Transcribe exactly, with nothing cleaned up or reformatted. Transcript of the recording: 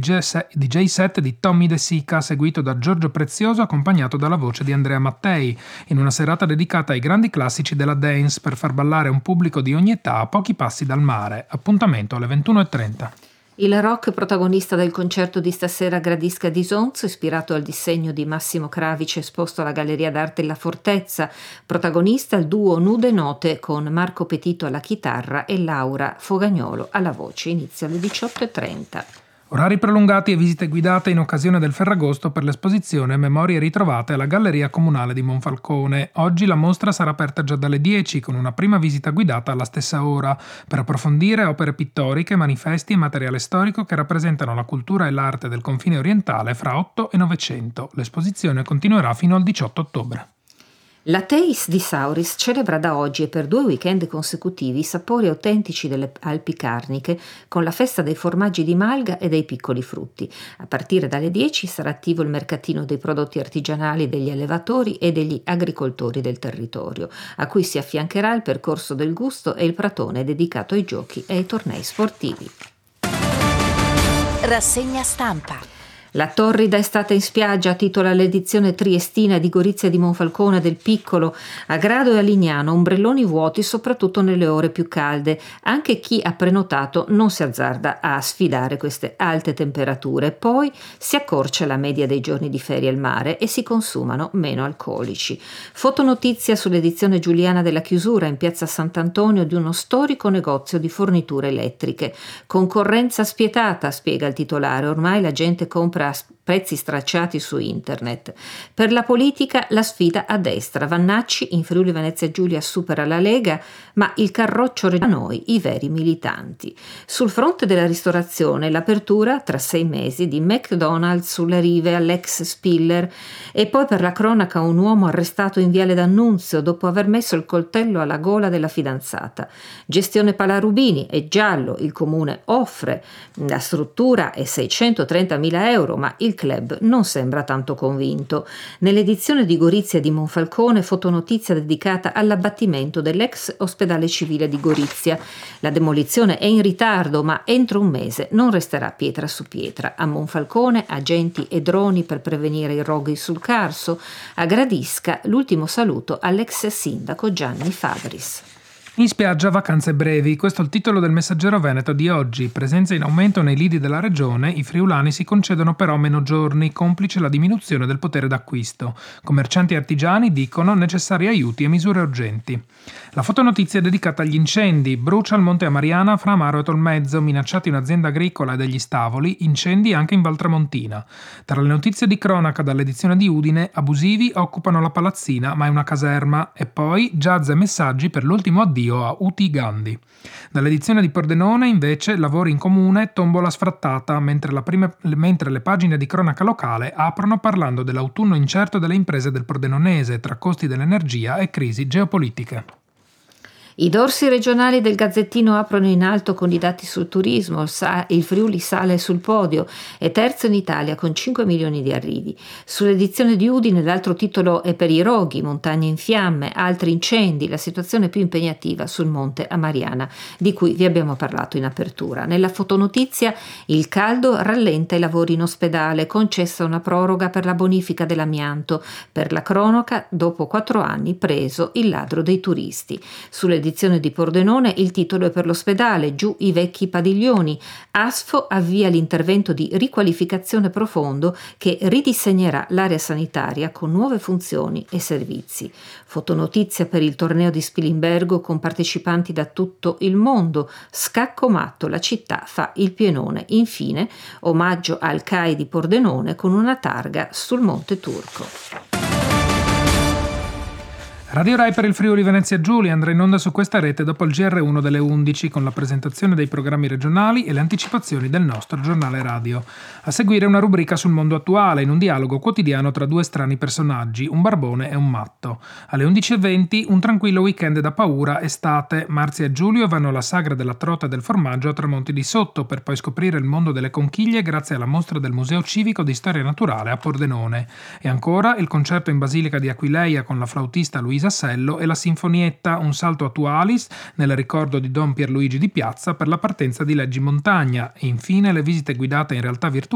D J set di Tommy De Sica, seguito da Giorgio Prezioso, accompagnato dalla voce di Andrea Mattei, in una serata dedicata ai grandi classici della dance per far ballare un pubblico di ogni età a pochi passi dal mare. Appuntamento alle ventuno e trenta. Il rock protagonista del concerto di stasera Gradisca di Sonzo, ispirato al disegno di Massimo Cravic esposto alla Galleria d'Arte La Fortezza. Protagonista il duo Nude Note con Marco Petito alla chitarra e Laura Fogagnolo alla voce. Inizia alle diciotto e trenta. Orari prolungati e visite guidate in occasione del Ferragosto per l'esposizione Memorie ritrovate alla Galleria Comunale di Monfalcone. Oggi la mostra sarà aperta già dalle dieci, con una prima visita guidata alla stessa ora, per approfondire opere pittoriche, manifesti e materiale storico che rappresentano la cultura e l'arte del confine orientale fra otto e novecento. L'esposizione continuerà fino al diciotto ottobre. La Teis di Sauris celebra da oggi e per due weekend consecutivi i sapori autentici delle Alpi Carniche con la festa dei formaggi di malga e dei piccoli frutti. A partire dalle dieci sarà attivo il mercatino dei prodotti artigianali degli allevatori e degli agricoltori del territorio, a cui si affiancherà il percorso del gusto e il pratone dedicato ai giochi e ai tornei sportivi. Rassegna stampa. La torrida estate in spiaggia titola l'edizione triestina di Gorizia di Monfalcone del Piccolo. A Grado e a Lignano ombrelloni vuoti soprattutto nelle ore più calde. Anche chi ha prenotato non si azzarda a sfidare queste alte temperature. Poi si accorcia la media dei giorni di ferie al mare e si consumano meno alcolici. Fotonotizia sull'edizione giuliana della chiusura in piazza Sant'Antonio di uno storico negozio di forniture elettriche. Concorrenza spietata, spiega il titolare. Ormai la gente compra a prezzi stracciati su internet. Per la politica la sfida a destra. Vannacci in Friuli Venezia Giulia supera la Lega, ma il carroccio regge a noi i veri militanti. Sul fronte della ristorazione l'apertura tra sei mesi di McDonald's sulle rive all'ex Spiller, e poi per la cronaca un uomo arrestato in Viale D'Annunzio dopo aver messo il coltello alla gola della fidanzata. Gestione Palarubini è giallo, il comune offre, la struttura è seicentotrentamila euro, ma il club non sembra tanto convinto. Nell'edizione di Gorizia di Monfalcone fotonotizia dedicata all'abbattimento dell'ex ospedale civile di Gorizia. La demolizione è in ritardo, ma entro un mese non resterà pietra su pietra. A Monfalcone agenti e droni per prevenire i roghi sul Carso. A Gradisca l'ultimo saluto all'ex sindaco Gianni Fabris. In spiaggia vacanze brevi, questo è il titolo del Messaggero Veneto di oggi. Presenza in aumento nei lidi della regione, i friulani si concedono però meno giorni, complice la diminuzione del potere d'acquisto. Commercianti e artigiani dicono necessari aiuti e misure urgenti. La fotonotizia è dedicata agli incendi. Brucia al Monte Amariana fra Amaro e Tolmezzo, minacciati un'azienda agricola e degli stavoli, incendi anche in Val Tramontina. Tra le notizie di cronaca dall'edizione di Udine, abusivi occupano la palazzina, ma è una caserma, e poi jazz e messaggi per l'ultimo addio a Uti Gandhi. Dall'edizione di Pordenone, invece, lavori in comune, tombola sfrattata, mentre, la prima, mentre le pagine di cronaca locale aprono parlando dell'autunno incerto delle imprese del Pordenonese, tra costi dell'energia e crisi geopolitiche. I dorsi regionali del Gazzettino aprono in alto con i dati sul turismo, il Friuli sale sul podio, è terzo in Italia con cinque milioni di arrivi. Sull'edizione di Udine l'altro titolo è per i roghi, montagne in fiamme, altri incendi, la situazione più impegnativa sul Monte Amariana, di cui vi abbiamo parlato in apertura. Nella fotonotizia il caldo rallenta i lavori in ospedale, concessa una proroga per la bonifica dell'amianto. Per la cronaca, dopo quattro anni preso il ladro dei turisti. Sull'edizione di Pordenone il titolo è per l'ospedale, giù i vecchi padiglioni. Asfo avvia l'intervento di riqualificazione profondo che ridisegnerà l'area sanitaria con nuove funzioni e servizi. Fotonotizia per il torneo di Spilimbergo con partecipanti da tutto il mondo. Scacco matto, la città fa il pienone. Infine, omaggio al C A I di Pordenone con una targa sul Monte Turco. Radio Rai per il Friuli Venezia Giulia andrà in onda su questa rete dopo il G R uno delle undici con la presentazione dei programmi regionali e le anticipazioni del nostro giornale radio. A seguire una rubrica sul mondo attuale in un dialogo quotidiano tra due strani personaggi, un barbone e un matto. Alle undici e venti un tranquillo weekend da paura estate. Marzia e Giulio vanno alla sagra della trota e del formaggio a Tramonti di Sotto per poi scoprire il mondo delle conchiglie grazie alla mostra del Museo Civico di Storia Naturale a Pordenone. E ancora il concerto in Basilica di Aquileia con la flautista Luisa Sello e la Sinfonietta, un salto a Tualis nel ricordo di Don Pierluigi di Piazza per la partenza di Leggi Montagna, e infine le visite guidate in realtà virtuale